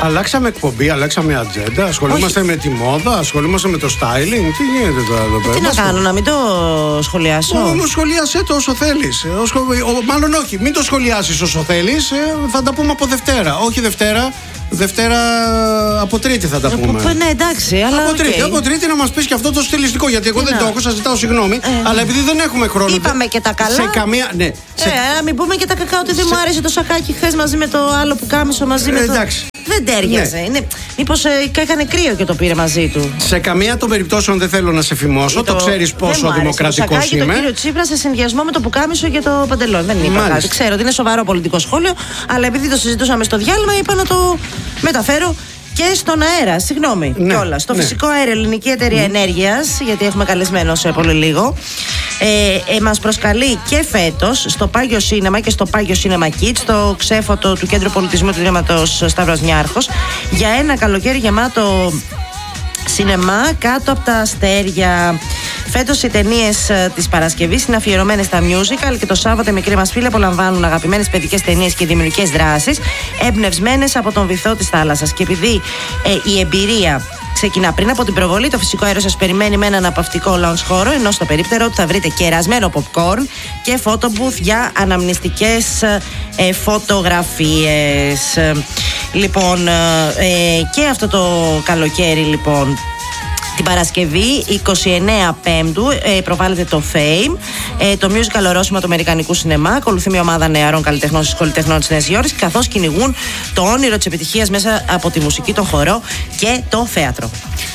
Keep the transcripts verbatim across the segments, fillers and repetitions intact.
Αλλάξαμε εκπομπή, αλλάξαμε ατζέντα. Ασχολούμαστε Όχι. με τη μόδα, ασχολούμαστε με το styling. Τι γίνεται τώρα εδώ πέρα? Τι να κάνω, να μην το σχολιάσω? Όμως σχολιάσέ το όσο θέλεις. Μάλλον όχι, μην το σχολιάσεις όσο θέλεις. Θα τα πούμε από Δευτέρα. Όχι Δευτέρα. Δευτέρα από Τρίτη θα τα πούμε. Ε, ναι, εντάξει, αλλά. Από okay. Τρίτη, από Τρίτη να μας πεις και αυτό το στιλιστικό. Γιατί εγώ Τι δεν να. το έχω, σας ζητάω συγγνώμη. Ε, αλλά επειδή δεν έχουμε χρόνο. Είπαμε και τα καλά. Σε καμία. Ναι, σε... Ε, μην πούμε και τα κακά ότι δεν σε... μου άρεσε το σακάκι χθες μαζί με το άλλο που κάμισο μαζί με ε, το. Εντάξει. Δεν τέριαζε. Ναι. Μήπως ε, έκανε κρύο και το πήρε μαζί του. Σε καμία των περιπτώσεων δεν θέλω να σε φημώσω. Το, το ξέρεις πόσο δημοκρατικός είμαι. Το κύριο Τσίπρα σε συνδυασμό με το πουκάμισο και το παντελόνι. Δεν είπα κάτι. Ξέρω ότι είναι σοβαρό πολιτικό σχόλιο, αλλά επειδή το συζητούσαμε στο διάλειμμα, είπα να το μεταφέρω. Και στον αέρα, συγγνώμη, ναι, κιόλας. Στο ναι. φυσικό αέρα, Ελληνική Εταιρεία mm. Ενέργειας, γιατί έχουμε καλεσμένο σε πολύ λίγο, ε, ε, μας προσκαλεί και φέτος στο Πάγιο Σίνεμα και στο Πάγιο Σίνεμα Kids, το ξέφωτο του Κέντρου Πολιτισμού του Ιδρύματος Σταύρος Νιάρχος, για ένα καλοκαίρι γεμάτο σινεμά κάτω από τα αστέρια. Φέτος οι ταινίες της Παρασκευής είναι αφιερωμένες στα musical και το Σάββατο οι μικροί μας φίλοι απολαμβάνουν αγαπημένες παιδικές ταινίες και δημιουργικές δράσεις εμπνευσμένες από τον βυθό της θάλασσας. Και επειδή ε, η εμπειρία ξεκινά πριν από την προβολή, το φυσικό αέριο σας περιμένει με έναν απαυτικό lounge χώρο, ενώ στο περίπτερο του θα βρείτε κερασμένο popcorn και photo booth για αναμνηστικές ε, φωτογραφίες. Λοιπόν, ε, και αυτό το καλοκαίρι, λοιπόν, την Παρασκευή είκοσι εννέα Πέμπτου ε, προβάλλεται το Fame, ε, το musical ορόσημα του Αμερικανικού σινεμά. Ακολουθεί μια ομάδα νεαρών καλλιτεχνών στη Σχολή Τεχνών της Νέας Υόρκης, καθώς κυνηγούν το όνειρο της επιτυχίας μέσα από τη μουσική, τον χορό και το θέατρο.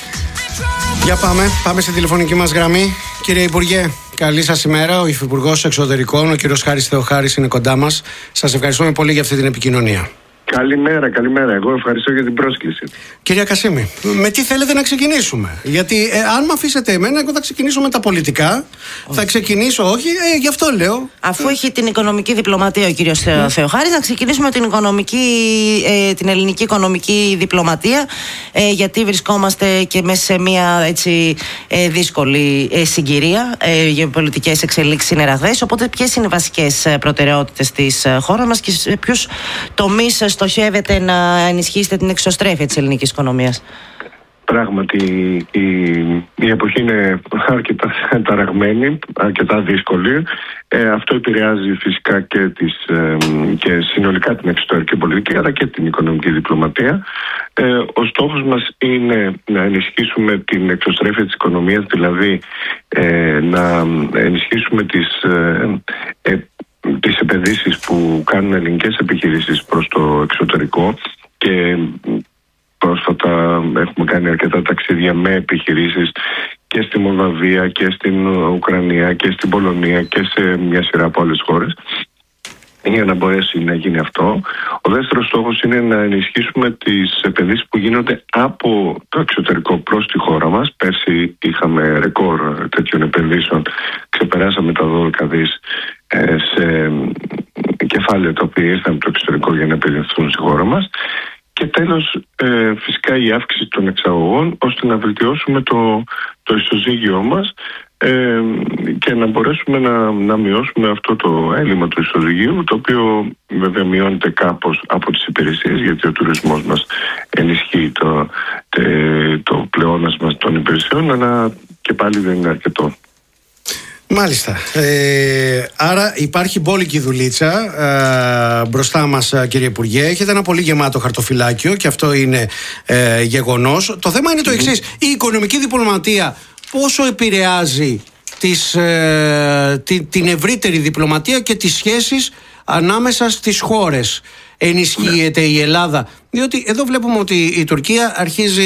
Για πάμε, πάμε στη τηλεφωνική μας γραμμή. Κύριε Υπουργέ, καλή σας ημέρα. Ο Υφυπουργός Εξωτερικών, ο κύριος Χάρης Θεοχάρης, είναι κοντά μας. Σας ευχαριστούμε πολύ για αυτή την επικοινωνία. Καλημέρα, καλημέρα. Εγώ ευχαριστώ για την πρόσκληση. Κυρία Κασίμη, με τι θέλετε να ξεκινήσουμε? Γιατί ε, αν με αφήσετε εμένα, εγώ θα ξεκινήσω με τα πολιτικά. Όχι. Θα ξεκινήσω, όχι, ε, γι' αυτό λέω. Αφού ε. έχει την οικονομική διπλωματία ο κύριος mm. Θεοχάρης, να ξεκινήσουμε την, οικονομική, ε, την ελληνική οικονομική διπλωματία, ε, γιατί βρισκόμαστε και μέσα σε μια έτσι, ε, δύσκολη ε, συγκυρία, ε, γεωπολιτικές εξελίξεις είναι ραγδαίες. Οπότε, ποιες είναι οι βασικές προτεραιότητες της χώρας μας και σε ποιους τομείς στοχεύετε να ενισχύσετε την εξωστρέφεια της ελληνικής οικονομίας? Πράγματι η, η εποχή είναι αρκετά ταραγμένη, αρκετά δύσκολη. Ε, αυτό επηρεάζει φυσικά και, τις, ε, και συνολικά την εξωτερική πολιτική, αλλά και την οικονομική διπλωματία. Ε, ο στόχος μας είναι να ενισχύσουμε την εξωστρέφεια της οικονομίας, δηλαδή ε, να ενισχύσουμε τις ε, ε, τις επενδύσεις που κάνουν ελληνικές επιχειρήσεις προς το εξωτερικό, και πρόσφατα έχουμε κάνει αρκετά ταξίδια με επιχειρήσεις και στη Μολδαβία και στην Ουκρανία και στην Πολωνία και σε μια σειρά από άλλες χώρες, για να μπορέσει να γίνει αυτό. Ο δεύτερος στόχος είναι να ενισχύσουμε τις επενδύσεις που γίνονται από το εξωτερικό προς τη χώρα μας. Πέρσι είχαμε ρεκόρ τέτοιων επενδύσεων, ξεπεράσαμε τα δώδεκα δις σε κεφάλαια τα οποία ήρθαν από το εξωτερικό για να επενδυθούν στη χώρα μας. Και τέλος, ε, φυσικά η αύξηση των εξαγωγών, ώστε να βελτιώσουμε το, το ισοζύγιό μας ε, και να μπορέσουμε να, να μειώσουμε αυτό το έλλειμμα του ισοζυγίου, το οποίο βέβαια μειώνεται κάπως από τις υπηρεσίες, γιατί ο τουρισμός μας ενισχύει το, το, το πλεόνασμα των υπηρεσιών, αλλά και πάλι δεν είναι αρκετό. Μάλιστα. Ε, άρα υπάρχει μπόλικη δουλίτσα ε, μπροστά μας, κύριε Υπουργέ. Έχετε ένα πολύ γεμάτο χαρτοφυλάκιο και αυτό είναι ε, γεγονός. Το θέμα είναι το εξής. Η οικονομική διπλωματία πόσο επηρεάζει τις, ε, την, την ευρύτερη διπλωματία και τις σχέσεις ανάμεσα στις χώρες? Ενισχύεται η Ελλάδα? Διότι εδώ βλέπουμε ότι η Τουρκία αρχίζει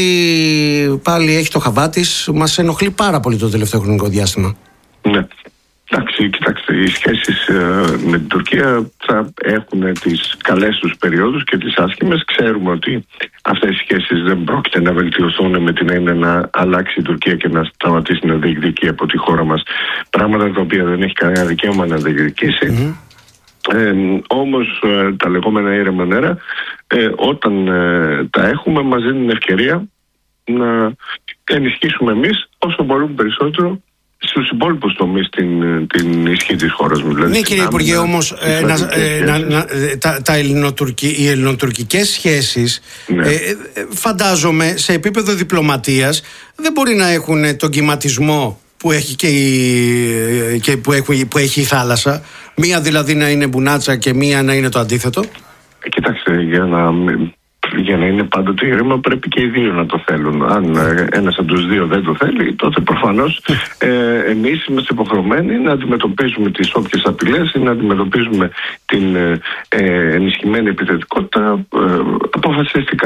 πάλι, έχει το χαβά της. Μας ενοχλεί πάρα πολύ το τελευταίο χρονικό διάστημα. Ναι. Εντάξει, κοιτάξτε, οι σχέσεις ε, με την Τουρκία θα έχουν τις καλές τους περιόδους και τις άσχημες. Ξέρουμε ότι αυτές οι σχέσεις δεν πρόκειται να βελτιωθούν με την έννοια να αλλάξει η Τουρκία και να σταματήσει να διεκδικεί από τη χώρα μας πράγματα τα οποία δεν έχει κανένα δικαίωμα να διεκδικήσει. Mm-hmm. Ε, όμως ε, τα λεγόμενα ήρεμα νερά, ε, όταν ε, τα έχουμε, μας δίνουν ευκαιρία να ενισχύσουμε εμείς όσο μπορούμε περισσότερο στους υπόλοιπους τομείς την, την ισχύ της χώρας μου. Δηλαδή, ναι, κύριε Υπουργέ, όμως ε, να, ε, να, να, τα, τα ελληνοτουρκι, οι ελληνοτουρκικές σχέσεις, ναι. ε, φαντάζομαι σε επίπεδο διπλωματίας δεν μπορεί να έχουν τον κυματισμό που έχει, και η, και που, έχει, που έχει η θάλασσα. Μία δηλαδή να είναι μπουνάτσα και μία να είναι το αντίθετο. Κοιτάξτε, για να... Για να είναι πάντοτε ήρεμα πρέπει και οι δύο να το θέλουν. Αν ένας από τους δύο δεν το θέλει, τότε προφανώς ε, εμείς είμαστε υποχρεωμένοι να αντιμετωπίζουμε τις όποιες απειλές ή να αντιμετωπίζουμε την ε, ενισχυμένη επιθετικότητα ε, αποφασιστικά.